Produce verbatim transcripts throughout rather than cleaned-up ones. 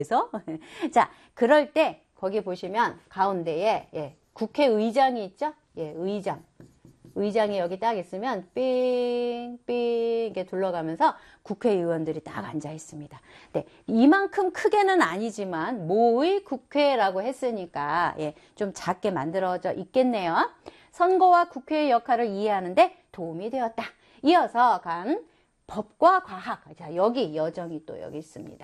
자, 그럴 때 거기 보시면 가운데에 예, 국회의장이 있죠? 예, 의장. 의장이 여기 딱 있으면 삥, 삥 이렇게 둘러가면서 국회의원들이 딱 앉아 있습니다. 네, 이만큼 크게는 아니지만 모의 국회라고 했으니까 예, 좀 작게 만들어져 있겠네요. 선거와 국회의 역할을 이해하는데 도움이 되었다. 이어서 간 법과 과학. 자, 여기 여정이 또 여기 있습니다.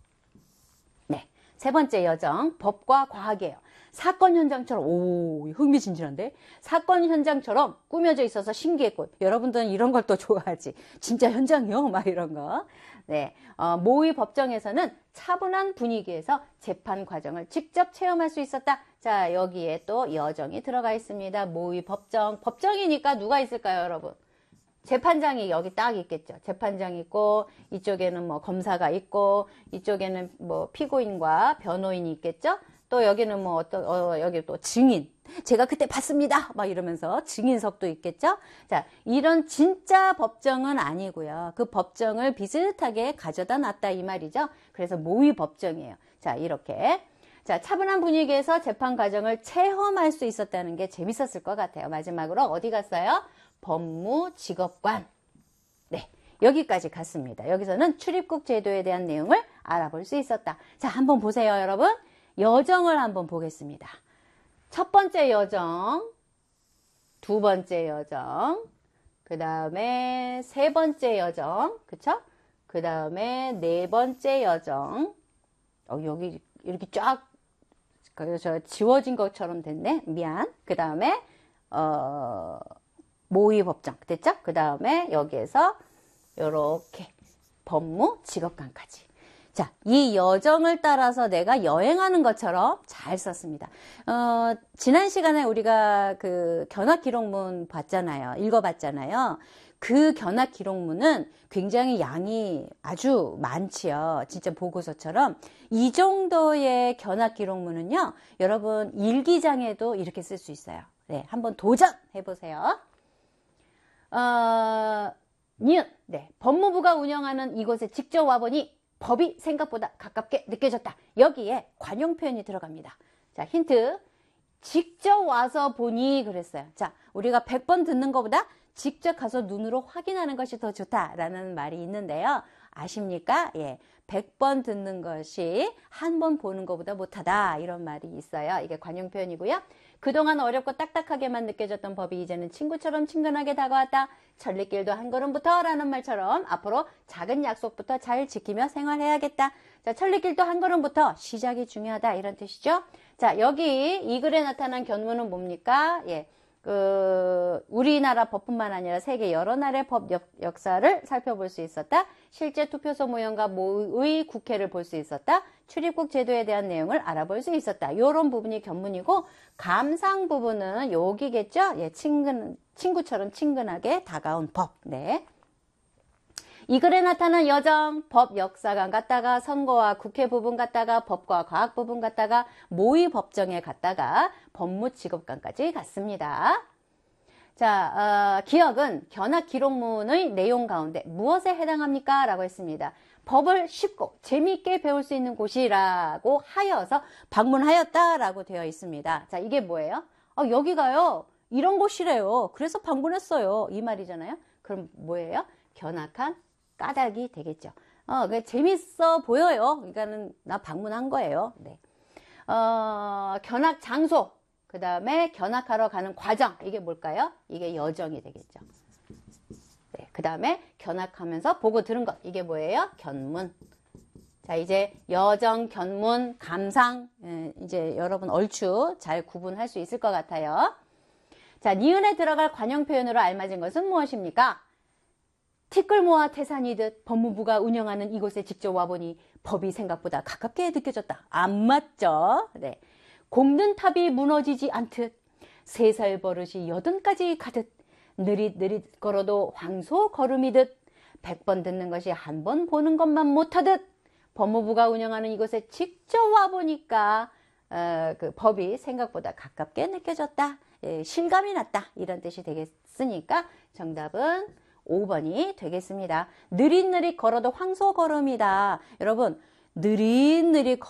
네, 세 번째 여정 법과 과학이에요. 사건 현장처럼, 오, 흥미진진한데? 사건 현장처럼 꾸며져 있어서 신기했고, 여러분들은 이런 걸 또 좋아하지. 진짜 현장이요? 막 이런 거. 네, 어, 모의 법정에서는 차분한 분위기에서 재판 과정을 직접 체험할 수 있었다. 자, 여기에 또 여정이 들어가 있습니다. 모의 법정. 법정이니까 누가 있을까요, 여러분? 재판장이 여기 딱 있겠죠. 재판장 있고, 이쪽에는 뭐 검사가 있고, 이쪽에는 뭐 피고인과 변호인이 있겠죠. 또 여기는 뭐 어떤, 어, 여기 또 증인. 제가 그때 봤습니다. 막 이러면서 증인석도 있겠죠. 자, 이런 진짜 법정은 아니고요. 그 법정을 비슷하게 가져다 놨다 이 말이죠. 그래서 모의 법정이에요. 자, 이렇게. 자, 차분한 분위기에서 재판 과정을 체험할 수 있었다는 게 재밌었을 것 같아요. 마지막으로 어디 갔어요? 법무직업관. 네, 여기까지 갔습니다. 여기서는 출입국 제도에 대한 내용을 알아볼 수 있었다. 자, 한번 보세요, 여러분. 여정을 한번 보겠습니다. 첫 번째 여정, 두 번째 여정, 그 다음에 세 번째 여정, 그쵸? 그 다음에 네 번째 여정. 어, 여기 이렇게 쫙, 저 지워진 것처럼 됐네. 미안. 그 다음에, 어, 모의 법정. 됐죠? 그 다음에 여기에서 요렇게 법무 직업관까지. 자, 이 여정을 따라서 내가 여행하는 것처럼 잘 썼습니다. 어, 지난 시간에 우리가 그 견학 기록문 봤잖아요. 읽어봤잖아요. 그 견학 기록문은 굉장히 양이 아주 많지요. 진짜 보고서처럼. 이 정도의 견학 기록문은요, 여러분 일기장에도 이렇게 쓸 수 있어요. 네, 한번 도전해보세요. 어, 니은, 네, 법무부가 운영하는 이곳에 직접 와보니 법이 생각보다 가깝게 느껴졌다. 여기에 관용 표현이 들어갑니다. 자, 힌트. 직접 와서 보니 그랬어요. 자, 우리가 백 번 듣는 것보다 직접 가서 눈으로 확인하는 것이 더 좋다라는 말이 있는데요. 아십니까? 예. 백 번 듣는 것이 한 번 보는 것보다 못하다. 이런 말이 있어요. 이게 관용 표현이고요. 그동안 어렵고 딱딱하게만 느껴졌던 법이 이제는 친구처럼 친근하게 다가왔다. 천리길도 한 걸음부터 라는 말처럼 앞으로 작은 약속부터 잘 지키며 생활해야겠다. 자, 천리길도 한 걸음부터 시작이 중요하다. 이런 뜻이죠. 자, 여기 이 글에 나타난 견문은 뭡니까? 예. 그 우리나라 법뿐만 아니라 세계 여러 나라의 법 역, 역사를 살펴볼 수 있었다. 실제 투표소 모형과 모의 국회를 볼 수 있었다. 출입국 제도에 대한 내용을 알아볼 수 있었다. 이런 부분이 견문이고 감상 부분은 여기겠죠. 예, 친근 친구처럼 친근하게 다가온 법. 네. 이 글에 나타난 여정, 법 역사관 갔다가 선거와 국회 부분 갔다가 법과 과학 부분 갔다가 모의 법정에 갔다가 법무직업관까지 갔습니다. 자, 어, 기억은 견학 기록문의 내용 가운데 무엇에 해당합니까? 라고 했습니다. 법을 쉽고 재미있게 배울 수 있는 곳이라고 하여서 방문하였다라고 되어 있습니다. 자, 이게 뭐예요? 어, 여기가요. 이런 곳이래요. 그래서 방문했어요. 이 말이잖아요. 그럼 뭐예요? 견학한 까닭이 되겠죠. 어, 그 재밌어 보여요. 그러니까는 나 방문한 거예요. 네. 어, 견학 장소, 그 다음에 견학하러 가는 과정, 이게 뭘까요? 이게 여정이 되겠죠. 네, 그 다음에 견학하면서 보고 들은 것, 이게 뭐예요? 견문. 자, 이제 여정, 견문, 감상, 예, 이제 여러분 얼추 잘 구분할 수 있을 것 같아요. 자, 니은에 들어갈 관용 표현으로 알맞은 것은 무엇입니까? 티끌모아 태산이듯 법무부가 운영하는 이곳에 직접 와보니 법이 생각보다 가깝게 느껴졌다. 안 맞죠? 네. 곶는 탑이 무너지지 않듯 세 살 버릇이 여든까지 가듯 느릿느릿 걸어도 황소 걸음이듯 백 번 듣는 것이 한 번 보는 것만 못하듯 법무부가 운영하는 이곳에 직접 와보니까 어, 그 법이 생각보다 가깝게 느껴졌다. 예, 실감이 났다. 이런 뜻이 되겠으니까 정답은 오 번이 되겠습니다. 느릿느릿 걸어도 황소 걸음이다. 여러분, 느릿느릿